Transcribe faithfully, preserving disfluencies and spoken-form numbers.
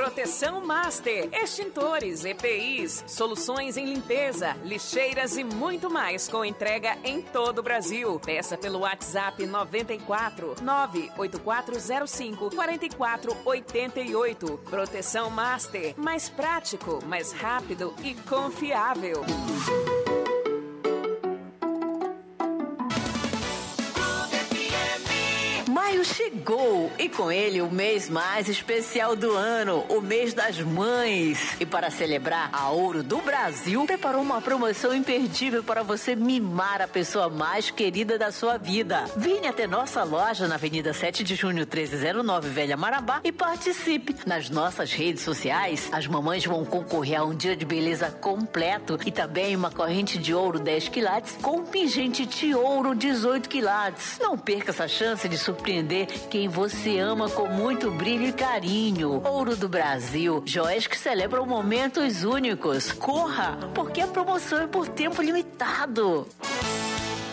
Proteção Master, extintores, E P Is, soluções em limpeza, lixeiras e muito mais com entrega em todo o Brasil. Peça pelo WhatsApp noventa e quatro, nove oito quatro zero cinco, quatro quatro oito oito. Proteção Master, mais prático, mais rápido e confiável. Maio chegou e com ele o mês mais especial do ano, o mês das mães. E para celebrar, a Ouro do Brasil preparou uma promoção imperdível para você mimar a pessoa mais querida da sua vida. Venha até nossa loja na Avenida sete de junho treze zero nove, Velha Marabá, e participe. Nas nossas redes sociais, as mamães vão concorrer a um dia de beleza completo e também uma corrente de ouro dez quilates com um pingente de ouro dezoito quilates. Não perca essa chance de surpreender quem você ama com muito brilho e carinho. Ouro do Brasil, joias que celebram momentos únicos. Corra, porque a promoção é por tempo limitado.